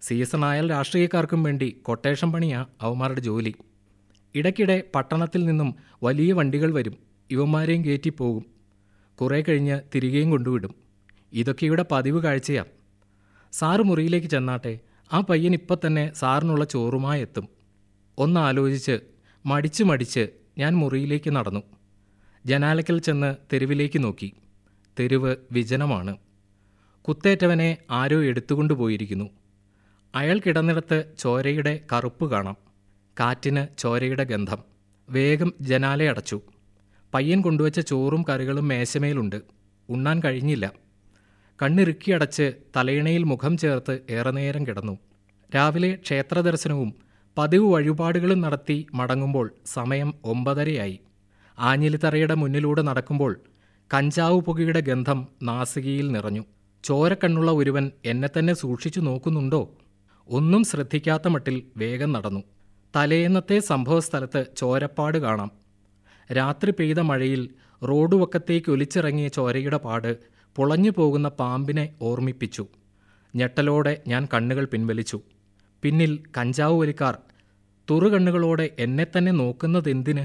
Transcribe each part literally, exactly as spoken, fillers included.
സീസണായാൽ രാഷ്ട്രീയക്കാർക്കും വേണ്ടി കൊട്ടേഷൻ പണിയാ അവന്മാരുടെ ജോലി. ഇടയ്ക്കിടെ പട്ടണത്തിൽ നിന്നും വലിയ വണ്ടികൾ വരും, ഇവന്മാരെയും കയറ്റിപ്പോകും. കുറേ കഴിഞ്ഞ് തിരികെയും കൊണ്ടുവിടും. ഇതൊക്കെ ഇവിടെ പതിവ് കാഴ്ചയാ. സാറ് മുറിയിലേക്ക് ചെന്നാട്ടെ, ആ പയ്യൻ ഇപ്പം തന്നെ സാറിനുള്ള ചോറുമായി എത്തും. ഒന്നാലോചിച്ച് മടിച്ച് മടിച്ച് ഞാൻ മുറിയിലേക്ക് നടന്നു. ജനാലയ്ക്കൽ ചെന്ന് തെരുവിലേക്ക് നോക്കി. തെരുവ് വിജനമാണ്. കുത്തേറ്റവനെ ആരോ എടുത്തുകൊണ്ടു പോയിരിക്കുന്നു. അയാൾ കിടന്നിടത്ത് ചോരയുടെ കറുപ്പ് കാണാം. കാറ്റിന് ചോരയുടെ ഗന്ധം. വേഗം ജനാലയടച്ചു. പയ്യൻ കൊണ്ടുവച്ച ചോറും കറികളും മേശമേലുണ്ട്. ഉണ്ണാൻ കഴിഞ്ഞില്ല. കണ്ണിറുക്കിയടച്ച് തലയിണയിൽ മുഖം ചേർത്ത് ഏറെ നേരം കിടന്നു. രാവിലെ ക്ഷേത്രദർശനവും പതിവ് വഴിപാടുകളും നടത്തി മടങ്ങുമ്പോൾ സമയം ഒമ്പതരയായി. ആഞ്ഞിലിത്തറയുടെ മുന്നിലൂടെ നടക്കുമ്പോൾ കഞ്ചാവ് പുകയുടെ ഗന്ധം നാസികയിൽ നിറഞ്ഞു. ചോരക്കണ്ണുള്ള ഒരുവൻ എന്നെ തന്നെ സൂക്ഷിച്ചു നോക്കുന്നുണ്ടോ? ഒന്നും ശ്രദ്ധിക്കാത്ത മട്ടിൽ വേഗം നടന്നു. തലേന്നത്തെ സംഭവസ്ഥലത്ത് ചോരപ്പാട് കാണാം. രാത്രി പെയ്ത മഴയിൽ റോഡ് വക്കത്തേക്ക് ഒലിച്ചിറങ്ങിയ ചോരയുടെ പാട് പുളഞ്ഞു പോകുന്ന പാമ്പിനെ ഓർമ്മിപ്പിച്ചു. ഞെട്ടലോടെ ഞാൻ കണ്ണുകൾ പിൻവലിച്ചു. പിന്നിൽ കഞ്ചാവ് വലിക്കാർ തുറുകണ്ണുകളോടെ എന്നെ തന്നെ നോക്കുന്നതെന്തിന്?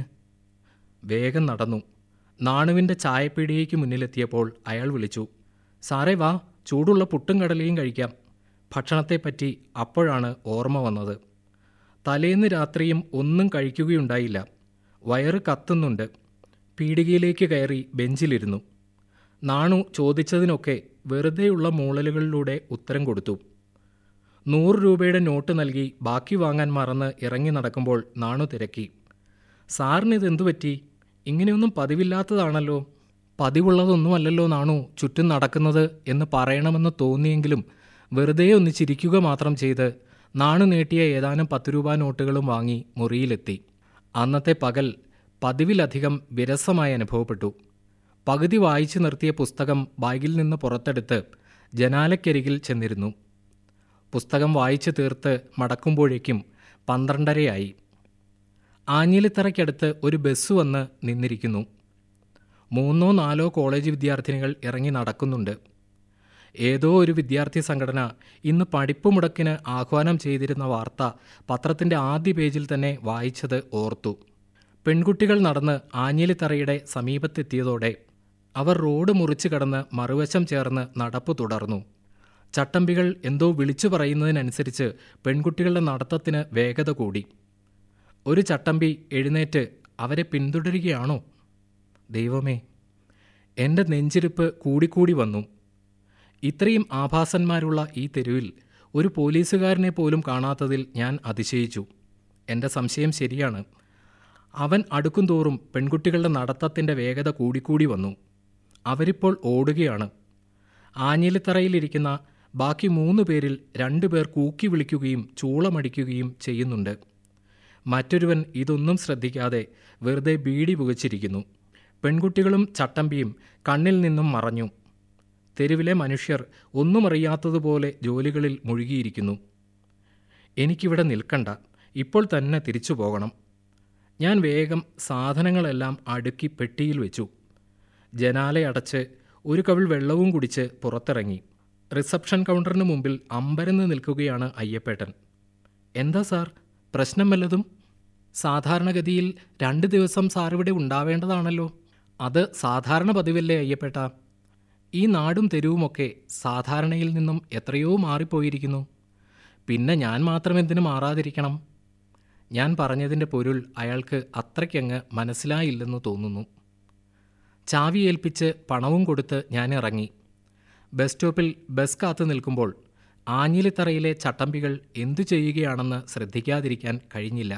വേഗം നടന്നു. നാണുവിൻ്റെ ചായപ്പീടികയ്ക്ക് മുന്നിലെത്തിയപ്പോൾ അയാൾ വിളിച്ചു, സാറേ വാ, ചൂടുള്ള പുട്ടും കടലയും കഴിക്കാം. ഭക്ഷണത്തെപ്പറ്റി അപ്പോഴാണ് ഓർമ്മ വന്നത്. തലേന്ന് രാത്രിയും ഒന്നും കഴിക്കുകയുണ്ടായില്ല. വയറ് കത്തുന്നുണ്ട്. പീടികയിലേക്ക് കയറി ബെഞ്ചിലിരുന്നു. നാണു ചോദിച്ചതിനൊക്കെ വെറുതെയുള്ള മൂളലുകളിലൂടെ ഉത്തരം കൊടുത്തു. നൂറ് രൂപയുടെ നോട്ട് നൽകി ബാക്കി വാങ്ങാൻ മറന്ന് ഇറങ്ങി നടക്കുമ്പോൾ നാണു തിരക്കി, സാറിനിതെന്തു പറ്റി? ഇങ്ങനെയൊന്നും പതിവില്ലാത്തതാണല്ലോ. പതിവുള്ളതൊന്നുമല്ലല്ലോ നാണു ചുറ്റും നടക്കുന്നത് എന്ന് പറയണമെന്ന് തോന്നിയെങ്കിലും വെറുതെ ഒന്ന് ചിരിക്കുക മാത്രം ചെയ്ത് നാണു നീട്ടിയ ഏതാനും പത്ത് രൂപ നോട്ടുകളും വാങ്ങി മുറിയിലെത്തി. അന്നത്തെ പകൽ പതിവിലധികം വിരസമായി അനുഭവപ്പെട്ടു. പകുതി വായിച്ചു നിർത്തിയ പുസ്തകം ബാഗിൽ നിന്ന് പുറത്തെടുത്ത് ജനാലക്കരികിൽ ചെന്നിരുന്നു. പുസ്തകം വായിച്ചു തീർത്ത് മടക്കുമ്പോഴേക്കും പന്ത്രണ്ടരയായി. ആഞ്ഞിലിത്തറയ്ക്കടുത്ത് ഒരു ബസ് വന്ന് നിന്നിരിക്കുന്നു. മൂന്നോ നാലോ കോളേജ് വിദ്യാർത്ഥിനികൾ ഇറങ്ങി നടക്കുന്നുണ്ട്. ഏതോ ഒരു വിദ്യാർത്ഥി സംഘടന ഇന്ന് പഠിപ്പ് മുടക്കിന് ആഹ്വാനം ചെയ്തിരുന്ന വാർത്ത പത്രത്തിൻ്റെ ആദ്യ പേജിൽ തന്നെ വായിച്ചത് ഓർത്തു. പെൺകുട്ടികൾ നടന്ന് ആഞ്ഞിലിത്തറയുടെ സമീപത്തെത്തിയതോടെ അവർ റോഡ് മുറിച്ചു കടന്ന് മറുവശം ചേർന്ന് നടപ്പ് തുടർന്നു. ചട്ടമ്പികൾ എന്തോ വിളിച്ചു പറയുന്നതിനനുസരിച്ച് പെൺകുട്ടികളുടെ നടത്തത്തിന് വേഗത കൂടി. ഒരു ചട്ടമ്പി എഴുന്നേറ്റ് അവരെ പിന്തുടരുകയാണോ? ദൈവമേ, എൻ്റെ നെഞ്ചിരിപ്പ് കൂടിക്കൂടി വന്നു. ഇത്രയും ആഭാസന്മാരുള്ള ഈ തെരുവിൽ ഒരു പോലീസുകാരനെ പോലും കാണാത്തതിൽ ഞാൻ അതിശയിച്ചു. എൻ്റെ സംശയം ശരിയാണ്. അവൻ അടുക്കും തോറും പെൺകുട്ടികളുടെ നടത്തത്തിൻ്റെ വേഗത കൂടിക്കൂടി വന്നു. അവരിപ്പോൾ ഓടുകയാണ്. ആഞ്ഞിലിത്തറയിലിരിക്കുന്ന ബാക്കി മൂന്ന് പേരിൽ രണ്ടു പേർ കൂക്കി വിളിക്കുകയും ചൂളമടിക്കുകയും ചെയ്യുന്നുണ്ട്. മറ്റൊരുവൻ ഇതൊന്നും ശ്രദ്ധിക്കാതെ വെറുതെ ബീഡി പുകച്ചിരിക്കുന്നു. പെൺകുട്ടികളും ചട്ടമ്പിയും കണ്ണിൽ നിന്നും മറഞ്ഞു. തെരുവിലെ മനുഷ്യർ ഒന്നും അറിയാത്തതുപോലെ ജോലികളിൽ മുഴുകിയിരിക്കുന്നു. എനിക്കിവിടെ നിൽക്കണ്ട, ഇപ്പോൾ തന്നെ തിരിച്ചു പോകണം. ഞാൻ വേഗം സാധനങ്ങളെല്ലാം അടുക്കി പെട്ടിയിൽ വെച്ചു. ജനാലയടച്ച് ഒരു കവിൾ വെള്ളവും കുടിച്ച് പുറത്തിറങ്ങി. റിസപ്ഷൻ കൗണ്ടറിന് മുമ്പിൽ അമ്പരന്ന് നിൽക്കുകയാണ് അയ്യപ്പേട്ടൻ. എന്താ സാർ, പ്രശ്നം വല്ലതും? സാധാരണഗതിയിൽ രണ്ട് ദിവസം സാർ ഇവിടെ ഉണ്ടാവേണ്ടതാണല്ലോ. അത് സാധാരണ പതിവല്ലേ അയ്യപ്പേട്ട? ഈ നാടും തെരുവുമൊക്കെ സാധാരണയിൽ നിന്നും എത്രയോ മാറിപ്പോയിരിക്കുന്നു. പിന്നെ ഞാൻ മാത്രം എന്തിനു മാറാതിരിക്കണം? ഞാൻ പറഞ്ഞതിൻ്റെ പൊരുൾ അയാൾക്ക് അത്രയ്ക്കങ്ങ് മനസ്സിലായില്ലെന്ന് തോന്നുന്നു. ചാവി ഏൽപ്പിച്ച് പണവും കൊടുത്ത് ഞാൻ ഇറങ്ങി. ബസ് സ്റ്റോപ്പിൽ ബസ് കാത്തു നിൽക്കുമ്പോൾ ആഞ്ഞിലിത്തറയിലെ ചട്ടമ്പികൾ എന്തു ചെയ്യുകയാണെന്ന് ശ്രദ്ധിക്കാതിരിക്കാൻ കഴിഞ്ഞില്ല.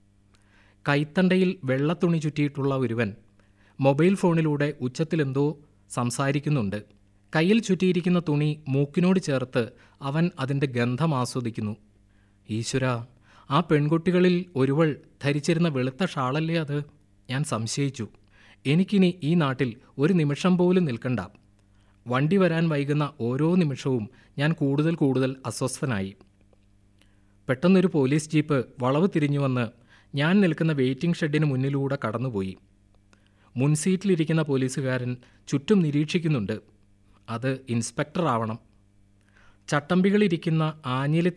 കൈത്തണ്ടയിൽ വെള്ളത്തുണി ചുറ്റിയിട്ടുള്ള ഒരുവൻ മൊബൈൽ ഫോണിലൂടെ ഉച്ചത്തിലെന്തോ സംസാരിക്കുന്നുണ്ട്. കയ്യിൽ ചുറ്റിയിരിക്കുന്ന തുണി മൂക്കിനോട് ചേർത്ത് അവൻ അതിൻ്റെ ഗന്ധം ആസ്വദിക്കുന്നു. ഈശ്വരാ, ആ പെൺകുട്ടികളിൽ ഒരുവൾ ധരിച്ചിരുന്ന വെളുത്ത ഷാളല്ലേ അത്? ഞാൻ സംശയിച്ചു. എനിക്കിനി ഈ നാട്ടിൽ ഒരു നിമിഷം പോലും നിൽക്കണ്ട. വണ്ടി വരാൻ വൈകുന്ന ഓരോ നിമിഷവും ഞാൻ കൂടുതൽ കൂടുതൽ അസ്വസ്ഥനായി. പെട്ടെന്നൊരു പോലീസ് ജീപ്പ് വളവ് തിരിഞ്ഞു വന്ന് ഞാൻ നിൽക്കുന്ന വെയിറ്റിംഗ് ഷെഡിന് മുന്നിലൂടെ കടന്നുപോയി. മുൻസീറ്റിലിരിക്കുന്ന പോലീസുകാരൻ ചുറ്റും നിരീക്ഷിക്കുന്നുണ്ട്. അത് ഇൻസ്പെക്ടർ ആവണം. ചട്ടമ്പികളിരിക്കുന്ന ആഞ്ഞിലി